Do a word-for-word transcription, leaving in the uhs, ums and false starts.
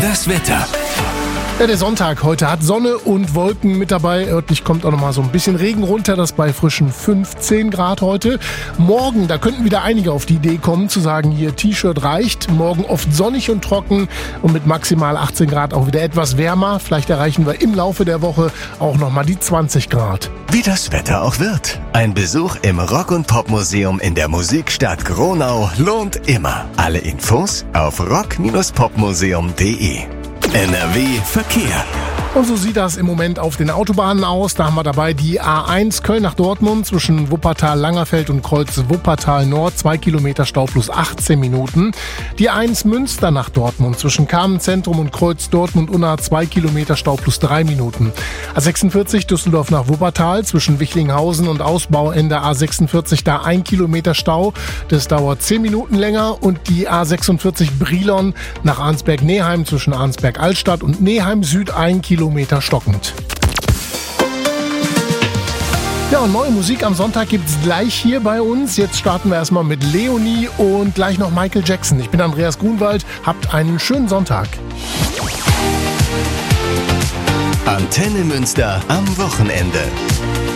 Das Wetter. Ja, der Sonntag heute hat Sonne und Wolken mit dabei. Örtlich kommt auch noch mal so ein bisschen Regen runter, das bei frischen fünfzehn Grad heute. Morgen, da könnten wieder einige auf die Idee kommen, zu sagen, hier T-Shirt reicht. Morgen oft sonnig und trocken und mit maximal achtzehn Grad auch wieder etwas wärmer. Vielleicht erreichen wir im Laufe der Woche auch noch mal die zwanzig Grad. Wie das Wetter auch wird. Ein Besuch im Rock- und Popmuseum in der Musikstadt Gronau lohnt immer. Alle Infos auf rock Bindestrich popmuseum punkt de. N R W Verkehr. Und so sieht das im Moment auf den Autobahnen aus. Da haben wir dabei die A eins Köln nach Dortmund zwischen Wuppertal-Langerfeld und Kreuz Wuppertal-Nord. Zwei Kilometer Stau plus achtzehn Minuten. Die A eins Münster nach Dortmund zwischen Kamenz-Zentrum und Kreuz Dortmund-Unna. Zwei Kilometer Stau plus drei Minuten. A sechsundvierzig Düsseldorf nach Wuppertal zwischen Wichlinghausen und Ausbauende A sechsundvierzig. Da ein Kilometer Stau. Das dauert zehn Minuten länger. Und die A sechsundvierzig Brilon nach Arnsberg-Neheim zwischen Arnsberg-Altstadt und Neheim-Süd. Ein Kilometer stockend. Ja, und neue Musik am Sonntag gibt's gleich hier bei uns. Jetzt starten wir erstmal mit Leonie und gleich noch Michael Jackson. Ich bin Andreas Grunwald. Habt einen schönen Sonntag. Antenne Münster am Wochenende.